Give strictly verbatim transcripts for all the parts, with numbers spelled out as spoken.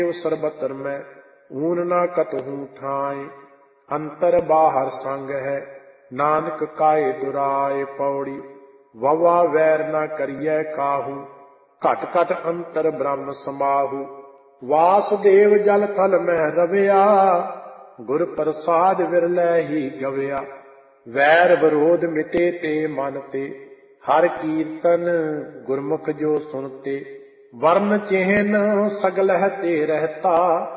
ਸਰਬਤਰ ਮੈਂ ਊਨ ਨਾ ਕਤਹੂ ਠਾਏ। ਅੰਤਰ ਬਾਹਰ ਸੰਗ ਹੈ ਨਾਨਕ ਕਾਏ ਦੁਰਾਏ। ਪੌੜੀ ਵਵਾ ਵੈਰ ਨਾ ਕਰੀਐ ਕਾਹੂ ਘਟ ਘਟ ਅੰਤਰ ਬ੍ਰਹਮ ਸਮਾਹੂ। ਵਾਸੁਦੇਵ ਜਲ ਥਲ ਮਹਿ ਰਵਿਆ ਗੁਰ ਪ੍ਰਸਾਦ ਵਿਰਲੇ ਹੀ ਗਵਿਆ। ਵੈਰ ਵਿਰੋਧ ਮਿਟੇ ਤੇ ਮਨ ਤੇ ਹਰ ਕੀਰਤਨ ਗੁਰਮੁਖ ਜੋ ਸੁਣਤੇ। ਵਰਨ ਚਿਹਨ ਸਗਲਹਿ ਤੇ ਰਹਿਤਾ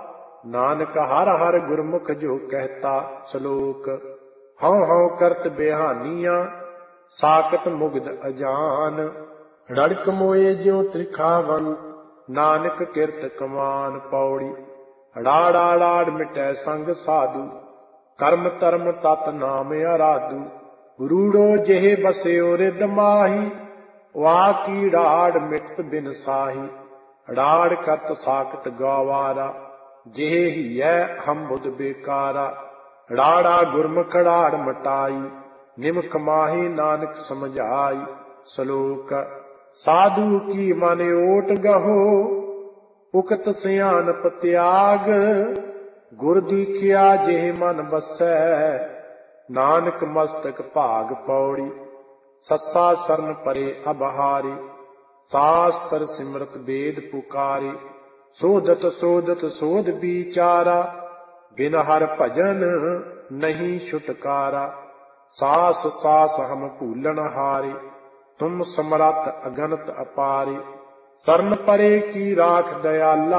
ਨਾਨਕ ਹਰ ਹਰ ਗੁਰਮੁਖ ਜੋ ਕਹਿਤਾ। ਸ਼ਲੋਕ ਹਉ ਹਉ ਕਰਤ ਬਿਹਾਨੀਆਂ ਸਾਕਤ ਮੁਗਧ ਅਜਾਨ। ਰੜਕ ਮੋਏ ਜਿਉ ਤ੍ਰਿਖਾਵਨ ਨਾਨਕ ਕਿਰਤ ਕਮਾਨ। ਪੌੜੀ ਰਾੜਾ ਰਾੜ ਮਿਟੈ ਸੰਗ ਸਾਧੂ ਕਰਮ ਧਰਮ ਤਤ ਨਾਮ ਅਰਾਧੂ। ਰੂੜੋ ਜਿਹੇ ਬਸਿਓ ਰਿਦ ਮਾਹੀ ਵਾ ਕੀ ਰਾੜ ਮਿਟਤ ਬਿਨ ਸਾਹੀ। ਰਾੜ ਕਰਤ ਸਾਕਤ ਗਵਾਰਾ ਜਿਹੇ ਹੀਐ ਹਮ ਬੁਧ ਬੇਕਾਰਾ। ਰਾੜਾ ਗੁਰਮੁਖ ਰਾੜ ਮਟਾਈ ਨਿਮਖ ਮਾਹੀ ਨਾਨਕ ਸਮਝਾਈ। ਸ਼ਲੋਕ ਸਾਧੂ ਕੀ ਮਨ ਓਟ ਗਹੋ ਉਕਤ ਸਿਆਣਪ ਤਿਆਗ। ਗੁਰ ਦੀਖਿਆ ਜਿਹੇ ਮਨ ਬਸੈ ਨਾਨਕ ਮਸਤਕ ਭਾਗ। ਪੌੜੀ ਸੱਸਾ ਸਰਨ ਪਰੇ ਅਬਹਾਰੀ ਸਾਸਤਰ ਸਿਮਰਤ ਵੇਦ ਪੁਕਾਰੀ। ਸੋਧਤ ਸੋਧਤ ਸੋਧ ਵਿਚਾਰਾ ਬਿਨ ਹਰ ਭਜਨ ਨਹੀਂ ਛੁਟਕਾਰਾ। ਸਾਸ ਸਾਸ ਹਮ ਭੂਲਣ ਹਾਰੇ ਤੁਮ ਸਮਰੱਥ ਅਗਨਤ ਅਪਾਰੇ। ਸਰਨ ਪਰੇ ਕੀ ਰਾਖ ਦਇਆਲਾ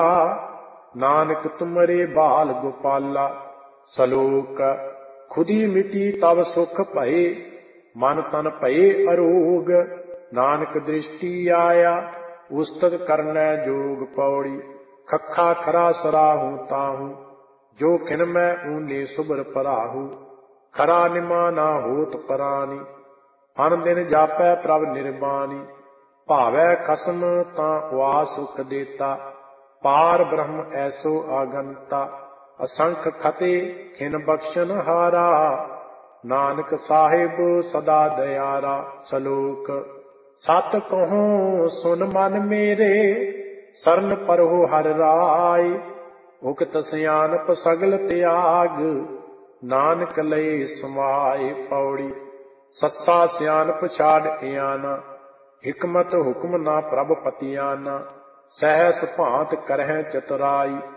ਨਾਨਕ ਤੁਮਰੇ ਬਾਲ ਗੋਪਾਲਾ। ਸ਼ਲੋਕ ਖੁਦੀ ਮਿਟੀ ਤਵ ਸੁਖ ਭਏ ਮਨ ਤਨ ਭਏ ਅਰੋਗ। ਨਾਨਕ ਦ੍ਰਿਸ਼ਟੀ ਆਇਆ ਉਸਤਤ ਕਰਨੈ ਜੋਗ। ਪੌੜੀ ਖੱਖਾ ਖਰਾ ਸਰਾਹੂ ਤਾਹੂ ਜੋ ਖਿਨ ਮੈਂ ਊਨੇ ਸੁਭਰ ਪਰਾਹੂ। ਖਰਾ ਨਿਮਾ ਨਾ ਹੋਤ ਪਰਾਨੀ ਅਨ ਦਿਨ ਜਾਪੈ ਪ੍ਰਭ ਨਿਰਬਾਨੀ। ਭਾਵੈ ਖਸਮ ਤਾਂ ਵਾ ਸੁਖ ਦੇਤਾ ਪਾਰ ਬ੍ਰਹਮ ਐਸੋ ਆਗੰਤਾ। ਅਸੰਖ ਖਤੇ ਖਿਨ ਬਖਸ਼ਨ ਹਾਰਾ ਨਾਨਕ ਸਾਹਿਬ ਸਦਾ ਦਇਆਰਾ। ਸ਼ਲੋਕ ਸਤ ਕਹੋ ਸੁਨ ਮਨ ਮੇਰੇ ਸਰਨ ਪਰਹੁ ਹਰਿ ਰਾਇ। ਉਕਤ ਸਿਆਣਪ ਸਗਲ ਤਿਆਗ ਨਾਨਕ ਲਏ ਸਮਾਏ। ਪੌੜੀ ਸੱਸਾ ਸਿਆਣਪ ਛਾੜ ਇਆਨਾ ਹਿਕਮਤ ਹੁਕਮ ਨਾ ਪ੍ਰਭ ਪਤਿਆਨਾ। ਸਹਿਸ ਭਾਂਤ ਕਰਹਿ ਚਤੁਰਾਈ